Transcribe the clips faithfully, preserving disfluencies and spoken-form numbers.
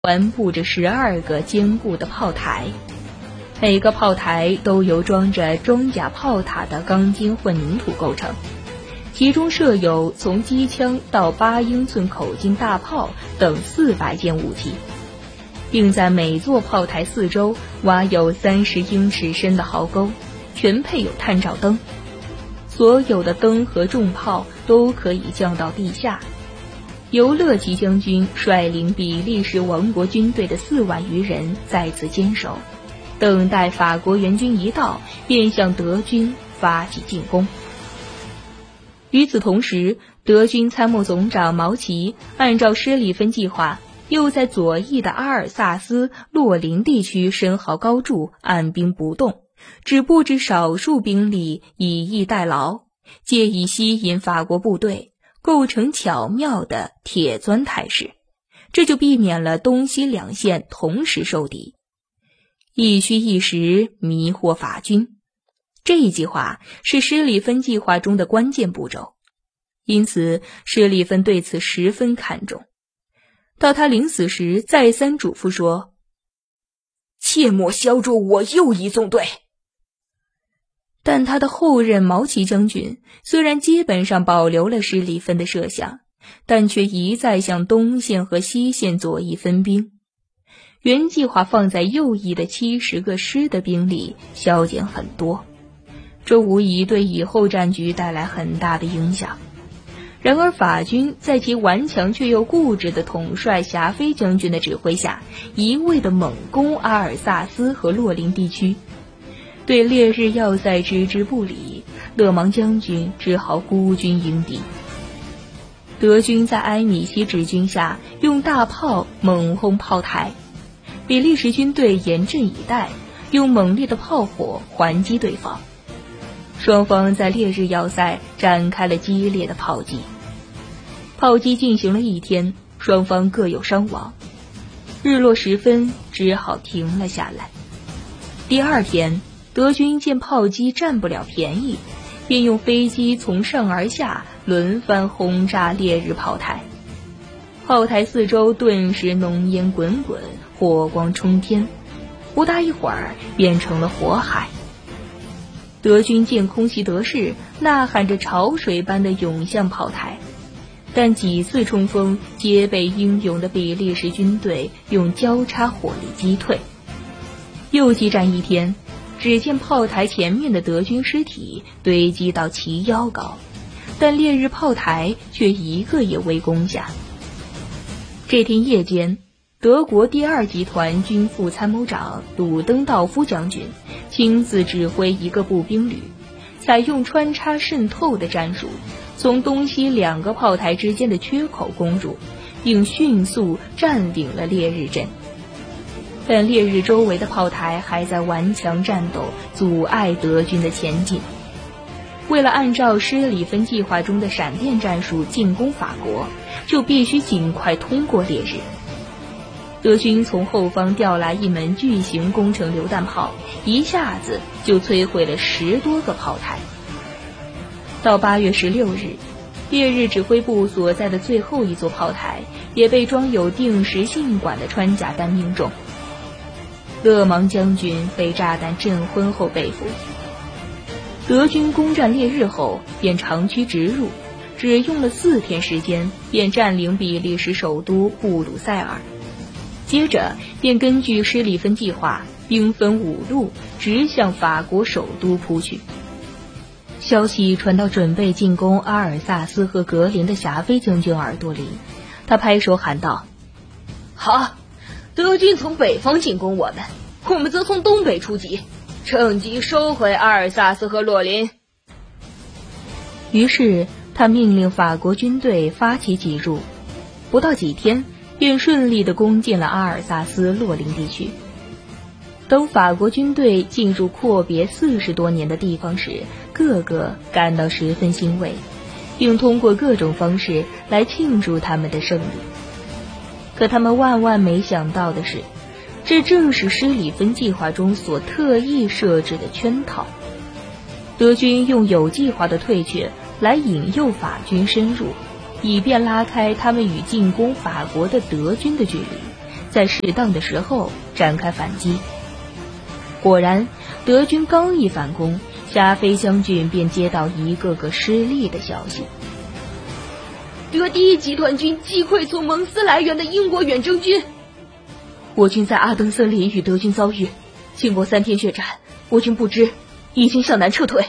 环布着十二个坚固的炮台，每个炮台都由装着装甲炮塔的钢筋混凝土构成，其中设有从机枪到八英寸口径大炮等四百件武器，并在每座炮台四周挖有三十英尺深的壕沟，全配有探照灯。所有的灯和重炮都可以降到地下。由勒奇将军率领比利时王国军队的四万余人在此坚守，等待法国援军一到，便向德军发起进攻。与此同时，德军参谋总长毛奇按照施里芬计划，又在左翼的阿尔萨斯、洛林地区深壕高筑，按兵不动，只布置少数兵力以逸待劳，借以吸引法国部队，构成巧妙的铁钻态势，这就避免了东西两线同时受敌，一虚一实迷惑法军。这一计划是施里芬计划中的关键步骤，因此施里芬对此十分看重。到他临死时再三嘱咐说：切莫削弱我右翼纵队。但他的后任毛奇将军虽然基本上保留了施里芬的设想，但却一再向东线和西线左翼分兵，原计划放在右翼的七十个师的兵力削减很多，这无疑对以后战局带来很大的影响。然而法军在其顽强却又固执的统帅霞飞将军的指挥下，一味地猛攻阿尔萨斯和洛林地区，对烈日要塞置之不理，勒芒将军只好孤军迎敌。德军在埃米西治军下用大炮猛轰炮台，比利时军队严阵以待，用猛烈的炮火还击对方。双方在烈日要塞展开了激烈的炮击，炮击进行了一天，双方各有伤亡，日落时分只好停了下来。第二天，德军见炮击占不了便宜，便用飞机从上而下轮番轰炸烈日炮台，炮台四周顿时浓烟滚滚，火光冲天，不大一会儿变成了火海。德军见空袭得势，呐喊着潮水般的涌向炮台，但几次冲锋皆被英勇的比利时军队用交叉火力击退。又激战一天，只见炮台前面的德军尸体堆积到齐腰高，但烈日炮台却一个也未攻下。这天夜间，德国第二集团军副参谋长鲁登道夫将军亲自指挥一个步兵旅，采用穿插渗透的战术，从东西两个炮台之间的缺口攻入，并迅速占领了烈日阵。但烈日周围的炮台还在顽强战斗，阻碍德军的前进。为了按照施里芬计划中的闪电战术进攻法国，就必须尽快通过烈日。德军从后方调来一门巨型工程榴弹炮，一下子就摧毁了十多个炮台。到八月十六日，烈日指挥部所在的最后一座炮台也被装有定时信管的穿甲弹命中，勒芒将军被炸弹震昏后被俘。德军攻占烈日后便长驱直入，只用了四天时间便占领比利时首都布鲁塞尔，接着便根据施里芬计划兵分五路直向法国首都扑去。消息传到准备进攻阿尔萨斯和格林的霞飞将军耳朵里，他拍手喊道：好，德军从北方进攻我们，我们则从东北出击，趁机收回阿尔萨斯和洛林。于是他命令法国军队发起挤入，不到几天便顺利地攻进了阿尔萨斯洛林地区。等法国军队进入阔别四十多年的地方时，个个感到十分欣慰，并通过各种方式来庆祝他们的胜利。可他们万万没想到的是，这正是施里芬计划中所特意设置的圈套。德军用有计划的退却来引诱法军深入，以便拉开他们与进攻法国的德军的距离， 在适当的时候展开反击。果然，德军刚一反攻，霞飞将军便接到一个个失利的消息。 德第一集团军击溃从蒙斯来援的英国远征军。 我军在阿登森林与德军遭遇，经过三天血战，我军不知已经向南撤退。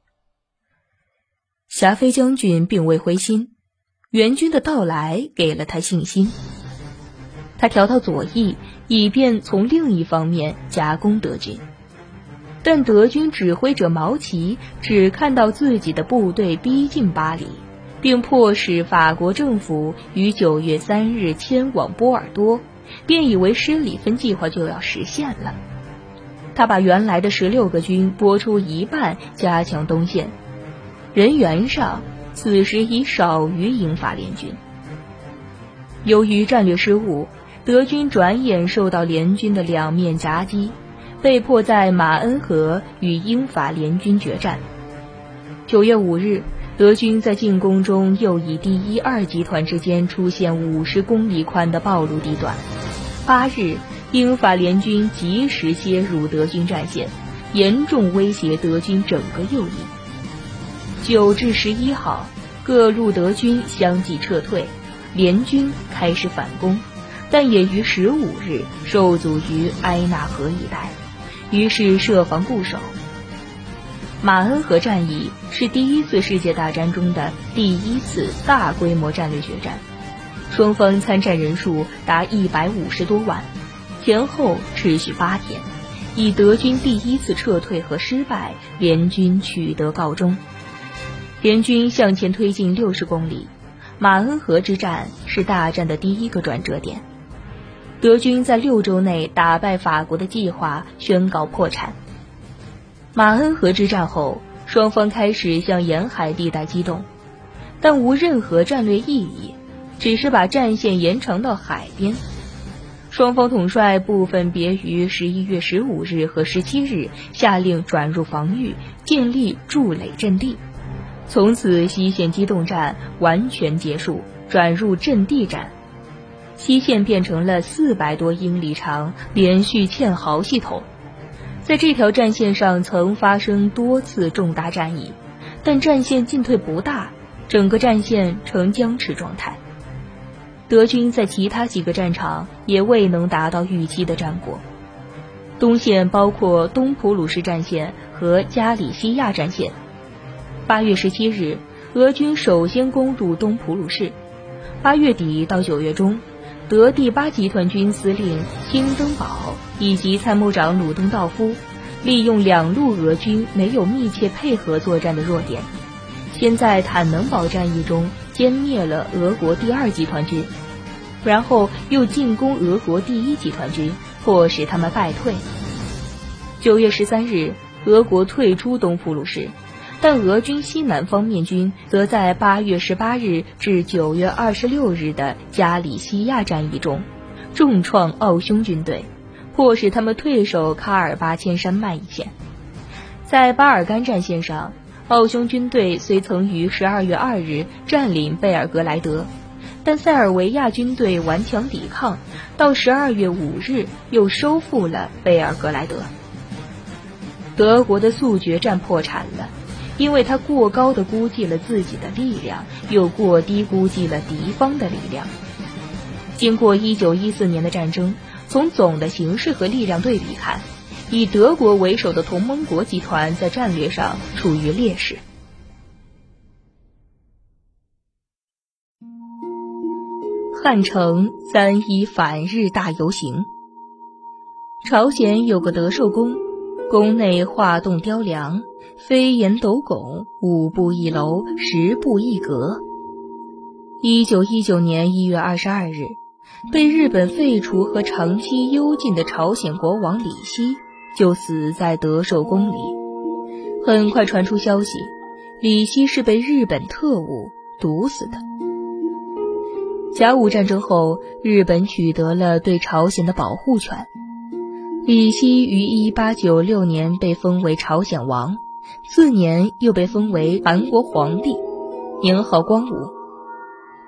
霞飞将军并未灰心，援军的到来给了他信心。他调到左翼，以便从另一方面夹攻德军。但德军指挥者毛奇只看到自己的部队逼近巴黎，并迫使法国政府于九月三日迁往波尔多，便以为施里芬计划就要实现了。他把原来的十六个军拨出一半，加强东线，人员上此时已少于英法联军。由于战略失误，德军转眼受到联军的两面夹击，被迫在马恩河与英法联军决战。九月五日，德军在进攻中又以第一、二集团之间出现五十公里宽的暴露地段。八日，英法联军及时切入德军战线，严重威胁德军整个右翼。九至十一号，各路德军相继撤退，联军开始反攻，但也于十五日受阻于埃纳河一带，于是设防固守。马恩河战役是第一次世界大战中的第一次大规模战略决战，双方参战人数达一百五十多万，前后持续八天，以德军第一次撤退和失败，联军取得告终。联军向前推进六十公里，马恩河之战是大战的第一个转折点。德军在六周内打败法国的计划宣告破产。马恩河之战后，双方开始向沿海地带机动，但无任何战略意义，只是把战线延长到海边。双方统帅部分别于十一月十五日和十七日下令转入防御，建立筑垒阵地。从此西线机动战完全结束，转入阵地战。西线变成了四百多英里长连续堑壕系统。在这条战线上曾发生多次重大战役，但战线进退不大，整个战线呈僵持状态。德军在其他几个战场也未能达到预期的战果。东线包括东普鲁士战线和加里西亚战线。八月十七日，俄军首先攻入东普鲁士。八月底到九月中，德第八集团军司令辛登堡以及参谋长鲁登道夫利用两路俄军没有密切配合作战的弱点，先在坦能堡战役中歼灭了俄国第二集团军，然后又进攻俄国第一集团军，迫使他们败退。九月十三日，俄国退出东普鲁士，但俄军西南方面军则在八月十八日至九月二十六日的加里西亚战役中重创奥匈军队，迫使他们退守卡尔巴阡山脉一线。在巴尔干战线上，奥匈军队虽曾于十二月二日占领贝尔格莱德，但塞尔维亚军队顽强抵抗，到十二月五日又收复了贝尔格莱德。德国的速决战破产了，因为他过高地估计了自己的力量，又过低估计了敌方的力量。经过一九一四年的战争，从总的形势和力量对比看，以德国为首的同盟国集团在战略上处于劣势。汉城三一反日大游行。朝鲜有个德寿宫，宫内画栋雕梁，飞檐斗拱，五步一楼，十步一阁。一九一九年一月二十二日，被日本废除和长期幽禁的朝鲜国王李希就死在德寿宫里。很快传出消息，李希是被日本特务毒死的。甲午战争后，日本取得了对朝鲜的保护权。李希于一八九六年被封为朝鲜王，次年又被封为韩国皇帝，年号光武。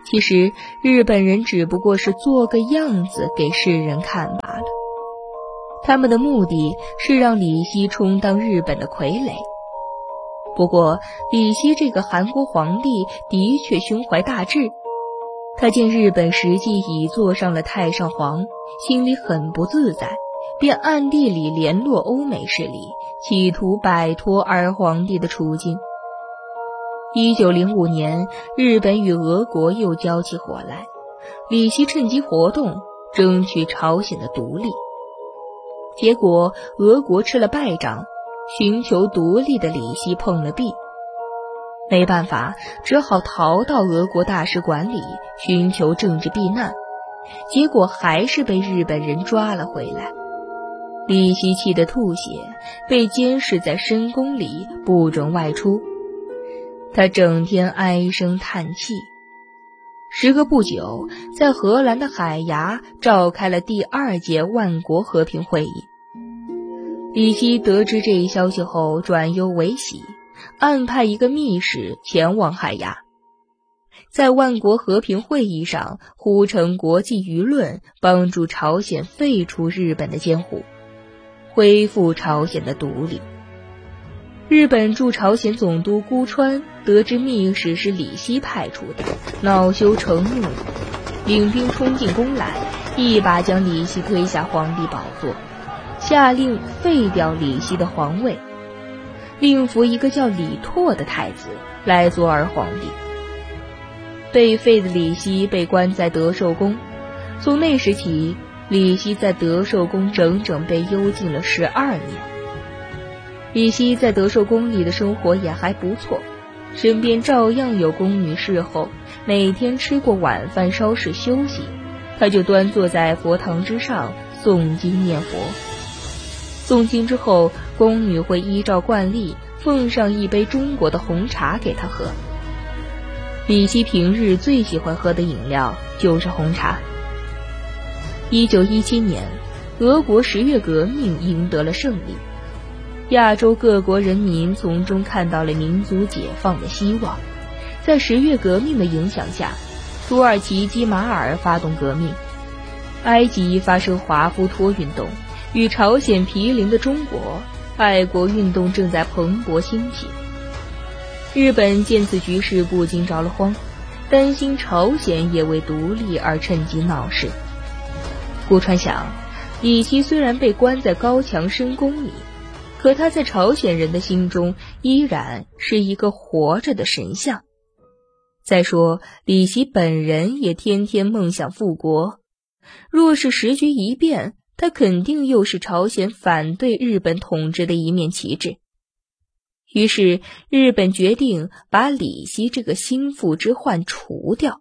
其实日本人只不过是做个样子给世人看罢了，他们的目的是让李希充当日本的傀儡。不过李希这个韩国皇帝的确胸怀大志，他见日本实际已坐上了太上皇，心里很不自在，便暗地里联络欧美势力，企图摆脱二皇帝的处境。一九零五年，日本与俄国又交起火来，李希趁机活动，争取朝鲜的独立。结果俄国吃了败仗，寻求独立的李希碰了壁，没办法，只好逃到俄国大使馆里寻求政治避难，结果还是被日本人抓了回来。李希气得吐血，被监视在深宫里，不准外出。他整天唉声叹气。时隔不久，在荷兰的海牙召开了第二届万国和平会议。李希得知这一消息后，转忧为喜，暗派一个密使前往海牙，在万国和平会议上呼称国际舆论，帮助朝鲜废除日本的监护，恢复朝鲜的独立。日本驻朝鲜总督孤川得知密使是李希派出的，恼羞成怒，领兵冲进宫来，一把将李希推下皇帝宝座，下令废掉李希的皇位，另扶一个叫李拓的太子来做二皇帝。被废的李希被关在德寿宫，从那时起，李希在德寿宫整整被幽禁了十二年。李希在德寿宫里的生活也还不错，身边照样有宫女侍候，每天吃过晚饭稍事休息，他就端坐在佛堂之上诵经念佛。诵经之后，宫女会依照惯例奉上一杯中国的红茶给他喝。李希平日最喜欢喝的饮料就是红茶。一九一七年，俄国十月革命赢得了胜利，亚洲各国人民从中看到了民族解放的希望。在十月革命的影响下，土耳其基马尔发动革命，埃及发生华夫托运动，与朝鲜毗邻的中国，爱国运动正在蓬勃兴起。日本见此局势不禁着了慌，担心朝鲜也为独立而趁机闹事。顾川想，李希虽然被关在高墙深宫里，可他在朝鲜人的心中依然是一个活着的神像。再说李希本人也天天梦想复国，若是时局一变，他肯定又是朝鲜反对日本统治的一面旗帜。于是日本决定把李希这个心腹之患除掉。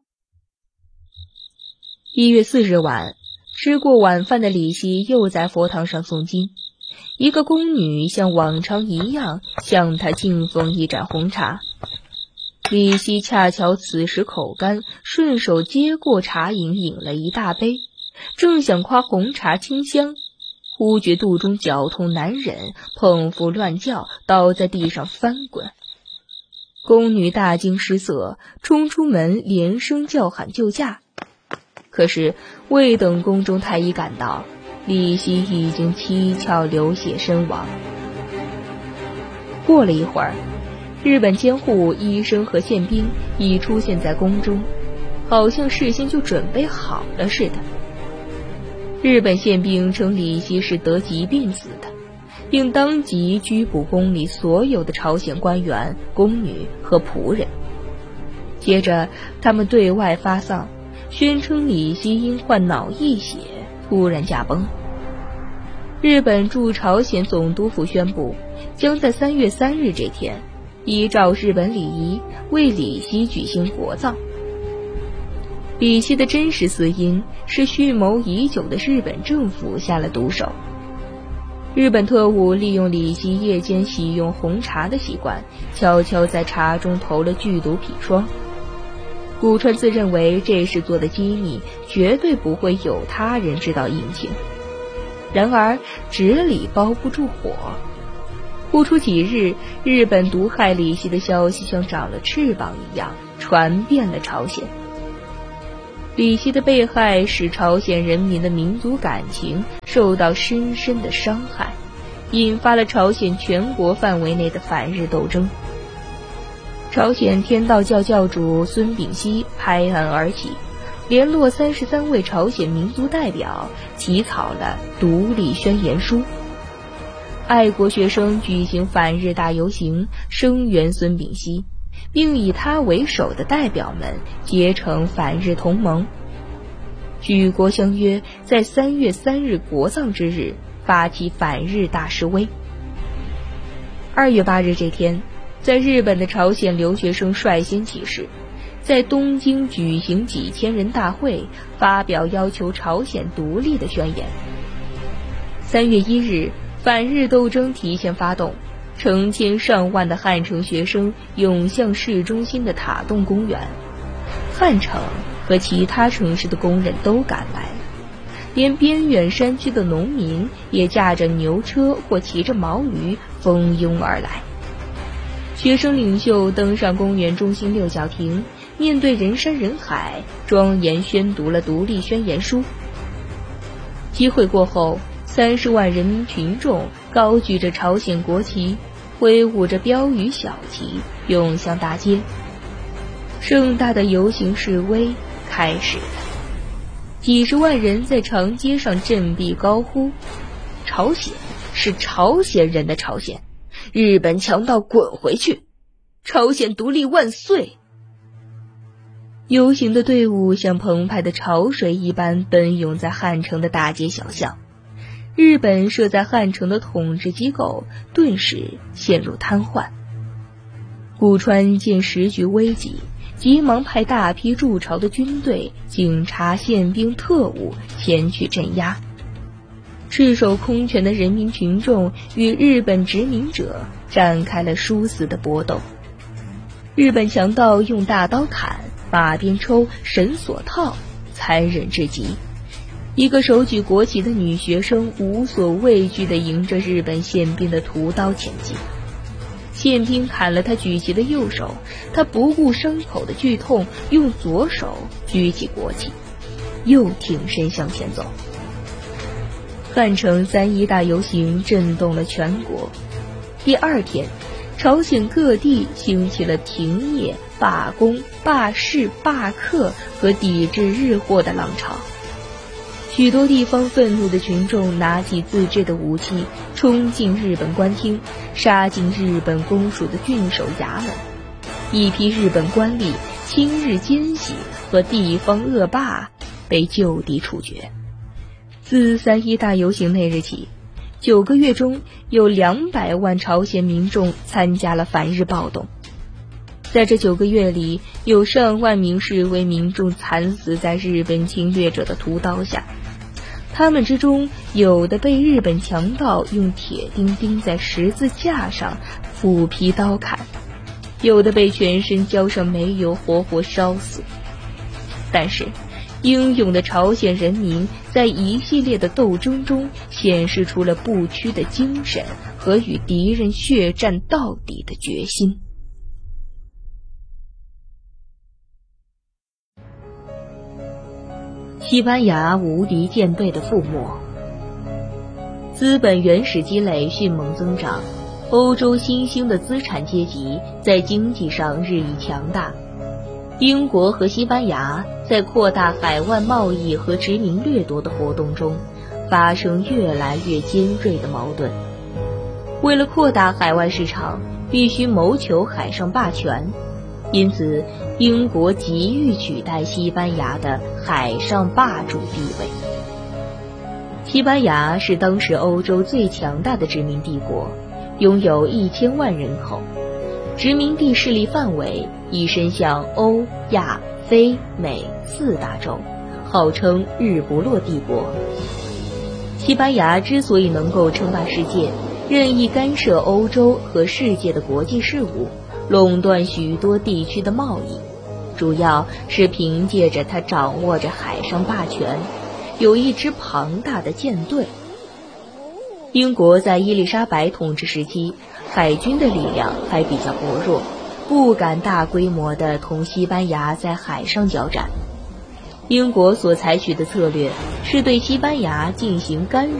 一月四日晚，吃过晚饭的李希又在佛堂上诵经，一个宫女像往常一样向他敬奉一盏红茶。李希恰巧此时口干，顺手接过茶饮，饮了一大杯，正想夸红茶清香，忽觉肚中绞痛难忍，捧腹乱叫，倒在地上翻滚。宫女大惊失色，冲出门连声叫喊救驾。可是未等宫中太医赶到，李希已经七窍流血身亡。过了一会儿，日本监护、医生和宪兵已出现在宫中，好像事先就准备好了似的。日本宪兵称李希是得疾病死的，并当即拘捕宫里所有的朝鲜官员、宫女和仆人。接着他们对外发丧，宣称李希因患脑溢血突然驾崩。日本驻朝鲜总督府宣布，将在三月三日这天，依照日本礼仪为李希举行国葬。李希的真实死因是蓄谋已久的日本政府下了毒手。日本特务利用李希夜间喜用红茶的习惯，悄悄在茶中投了剧毒砒霜。古川自认为这事做的机密，绝对不会有他人知道隐情。然而纸里包不住火，不出几日，日本毒害李希的消息像长了翅膀一样传遍了朝鲜。 李希的被害使朝鲜人民的民族感情受到深深的伤害，引发了朝鲜全国范围内的反日斗争。朝鲜天道教教主孙秉熙拍案而起，联络三十三位朝鲜民族代表，起草了独立宣言书。爱国学生举行反日大游行，声援孙秉熙，并以他为首的代表们结成反日同盟，举国相约在三月三日国葬之日发起反日大示威。二月八日这天，在日本的朝鲜留学生率先起事，在东京举行几千人大会，发表要求朝鲜独立的宣言。三月一日，反日斗争提前发动，成千上万的汉城学生涌向市中心的塔洞公园，汉城和其他城市的工人都赶来了，连边远山区的农民也驾着牛车或骑着毛驴蜂拥而来。学生领袖登上公园中心六角亭，面对人山人海，庄严宣读了独立宣言书。集会过后，三十万人民群众高举着朝鲜国旗，挥舞着标语小旗，涌向大街。盛大的游行示威开始了，几十万人在长街上振臂高呼：朝鲜是朝鲜人的朝鲜，日本强盗滚回去，朝鲜独立万岁！游行的队伍像澎湃的潮水一般奔涌在汉城的大街小巷，日本设在汉城的统治机构顿时陷入瘫痪。古川见时局危急，急忙派大批驻朝的军队、警察、宪兵、特务前去镇压。赤手空拳的人民群众与日本殖民者展开了殊死的搏斗。日本强盗用大刀砍、马鞭抽、绳索套，残忍至极。一个手举国旗的女学生无所畏惧地迎着日本宪兵的屠刀前进。宪兵砍了他举旗的右手，他不顾伤口的剧痛，用左手举起国旗，又挺身向前走。汉城三一大游行震动了全国。第二天，朝鲜各地兴起了停业、罢工、罢市、罢课和抵制日货的浪潮。许多地方愤怒的群众拿起自制的武器，冲进日本官厅，杀进日本公署的郡守衙门。一批日本官吏、亲日奸细和地方恶霸被就地处决。自三一大游行那日起，九个月中有两百万朝鲜民众参加了反日暴动。在这九个月里，有上万名示威民众惨死在日本侵略者的屠刀下。他们之中，有的被日本强盗用铁钉钉在十字架上斧劈刀砍，有的被全身浇上煤油活活烧死。但是英勇的朝鲜人民在一系列的斗争中显示出了不屈的精神和与敌人血战到底的决心。西班牙无敌舰队的覆没。资本原始积累迅猛增长，欧洲新兴的资产阶级在经济上日益强大。英国和西班牙在扩大海外贸易和殖民掠夺的活动中，发生越来越尖锐的矛盾。为了扩大海外市场，必须谋求海上霸权，因此英国急于取代西班牙的海上霸主地位。西班牙是当时欧洲最强大的殖民帝国，拥有一千万人口，殖民地势力范围已伸向欧、亚、非、美四大洲，号称日不落帝国。西班牙之所以能够称霸世界，任意干涉欧洲和世界的国际事务，垄断许多地区的贸易，主要是凭借着它掌握着海上霸权，有一支庞大的舰队。英国在伊丽莎白统治时期，海军的力量还比较薄弱，不敢大规模地同西班牙在海上交战。 英国所采取的策略是对西班牙进行干预。